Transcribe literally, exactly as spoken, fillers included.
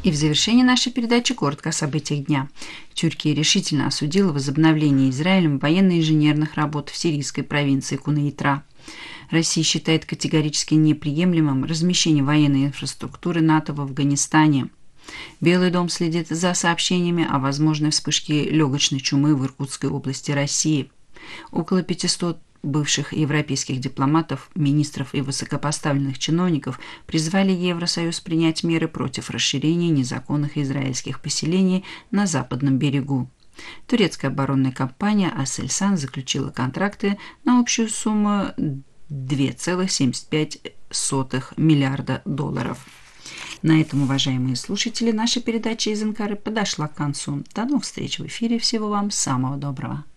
И в завершении нашей передачи коротко о событиях дня. Тюркия решительно осудила возобновление Израилем военно-инженерных работ в сирийской провинции Кунейтра. Россия считает категорически неприемлемым размещение военной инфраструктуры НАТО в Афганистане. Белый дом следит за сообщениями о возможной вспышке легочной чумы в Иркутской области России. Около пятисот бывших европейских дипломатов, министров и высокопоставленных чиновников призвали Евросоюз принять меры против расширения незаконных израильских поселений на западном берегу. Турецкая оборонная компания «Аселсан» заключила контракты на общую сумму две целых семьдесят пять сотых миллиарда долларов. На этом, уважаемые слушатели, наша передача из Анкары подошла к концу. До новых встреч в эфире. Всего вам самого доброго.